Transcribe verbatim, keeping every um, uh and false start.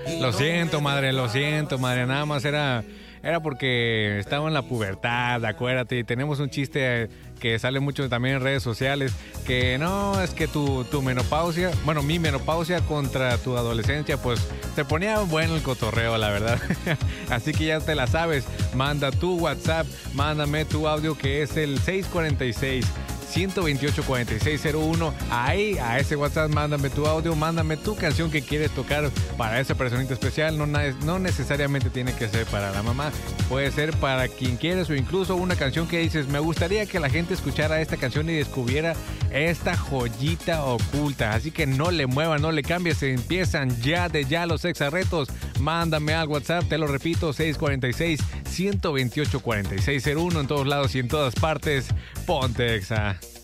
Lo siento, madre, lo siento, madre. Nada más era, era porque estaba en la pubertad, acuérdate. Y tenemos un chiste que sale mucho también en redes sociales, que no, es que tu, tu menopausia, bueno, mi menopausia contra tu adolescencia, pues te ponía bueno el cotorreo, la verdad. Así que ya te la sabes. Manda tu WhatsApp, mándame tu audio, que es el seis cuatro seis, uno dos ocho, cuatro seis cero uno. Ahí, a ese WhatsApp, mándame tu audio, mándame tu canción que quieres tocar para esa personita especial. No, no necesariamente tiene que ser para la mamá, puede ser para quien quieras, o incluso una canción que dices, me gustaría que la gente escuchara esta canción y descubriera esta joyita oculta. Así que no le muevas, no le cambies, empiezan ya de ya los exarretos. Mándame al WhatsApp, te lo repito, seis cuatro seis, uno dos ocho, cuatro seis cero uno, en todos lados y en todas partes. Ponte Exa.